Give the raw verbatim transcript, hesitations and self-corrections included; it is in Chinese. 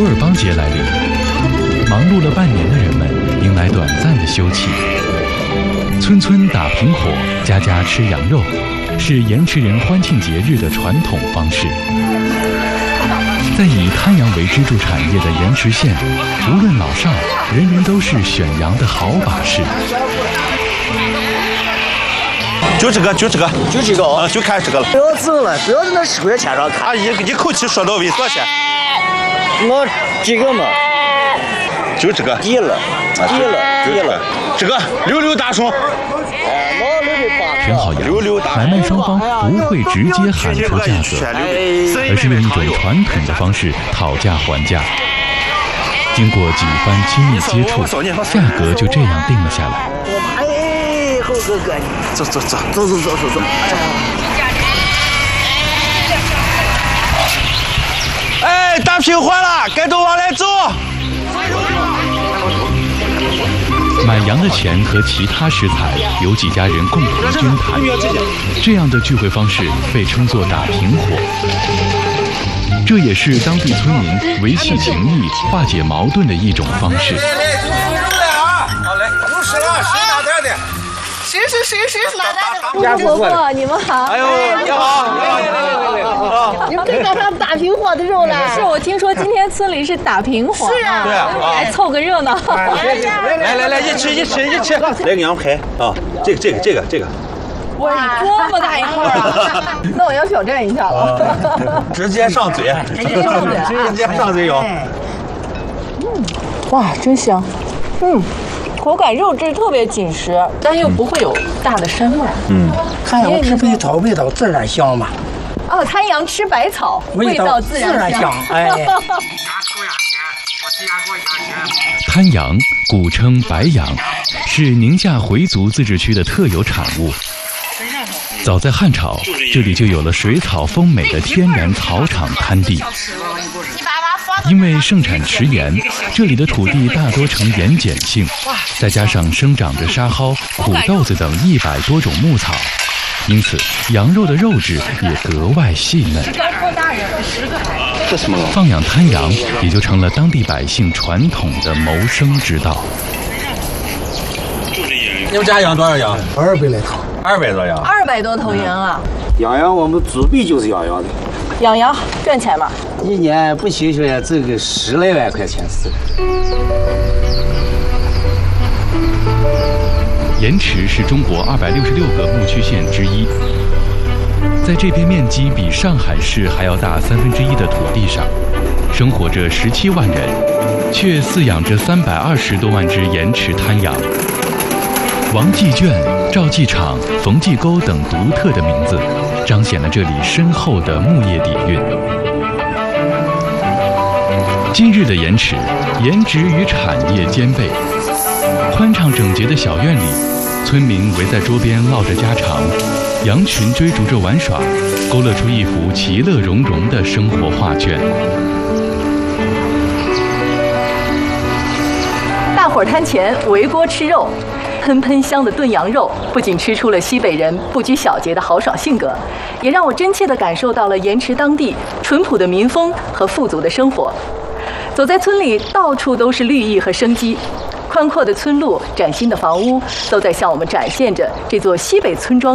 尔邦节来临，忙碌了半年的人们迎来短暂的休憩。村村打平火，家家吃羊肉，是盐池人欢庆节日的传统方式。在以滩羊为支柱产业的盐池县，无论老少，人人都是选羊的好把式。 就这个，就这个， 就这个啊，就看这个了。 不要走了，不要在那十块钱上看。 阿姨，一口气说到位，多少钱？ 我几个嘛？ 就这个。 低了，低了，低了。 这个溜溜大葱。 选好羊，买卖双方不会直接喊出价格，而是用一种传统的方式讨价还价。经过几番亲密接触，价格就这样定了下来。 哎，猴哥哥， 走走走走走走走走。 哎，打平货了，该都往来走。 买羊的钱和其他食材由几家人共同均摊，这样的聚会方式被称作打平伙。这也是当地村民维系情谊、化解矛盾的一种方式。 好嘞，有事了，谁拿单的？ 谁谁谁谁是拿单的？ 家婆婆，你们好。 哎呦，你好，你好， 你们可以搞上打平伙的肉了。 是我听说今天村里是打平伙， 是啊， 对啊， 来凑个热闹。 来来来，一起一起一起，来个羊排啊，这个这个这个这个。 哇，这么大一块啊！ 那我要挑战一下了。 直接上嘴， 直接上嘴， 直接上嘴咬。 嗯，哇，真香。嗯。口感肉质特别紧实，但又不会有大的膻味。 嗯， 滩羊吃白草，味道自然香嘛。 哦，滩羊吃百草，味道自然香。 哎。 滩羊，古称白羊，是宁夏回族自治区的特有产物。早在汉朝，这里就有了水草丰美的天然草场滩地。因为盛产池盐，这里的土地大多呈盐碱性，再加上生长着沙蒿、苦豆子等一百多种牧草，因此羊肉的肉质也格外细嫩。 这什么？ 放养滩羊也就成了当地百姓传统的谋生之道。 你们家养多少羊？ 二百来头。 二百多羊。 二百多头羊啊！ 养羊我们主力就是养羊的。 养羊赚钱吗？ 一年不休息也挣个十来万块钱是。 盐池是中国二百六十六个牧区县之一，在这片面积比上海市还要大三分之一的土地上，生活着十七万人，却饲养着三百二十多万只盐池滩羊。王继圈、赵继场、冯继沟等独特的名字，彰显了这里深厚的牧业底蕴。今日的盐池，颜值与产业兼备。宽敞整洁的小院里，村民围在桌边唠着家常，羊群追逐着玩耍，勾勒出一幅其乐融融的生活画卷。 大伙儿摊前围锅吃肉。喷喷香的炖羊肉，不仅吃出了西北人不拘小节的豪爽性格，也让我真切地感受到了盐池当地淳朴的民风和富足的生活。走在村里，到处都是绿意和生机，宽阔的村路、崭新的房屋，都在向我们展现着这座西北村庄